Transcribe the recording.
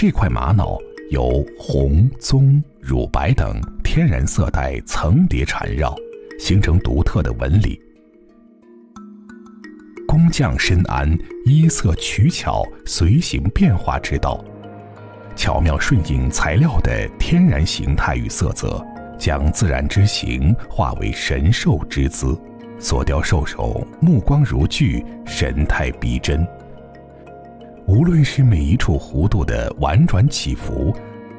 这块玛瑙由红、棕、乳白等天然色带层叠缠绕，形成独特的纹理。工匠深谙衣色取巧、随形变化之道，巧妙顺应材料的天然形态与色泽，将自然之形化为神兽之姿，所雕兽首目光如炬，神态逼真。无论是每一处弧度的婉转起伏，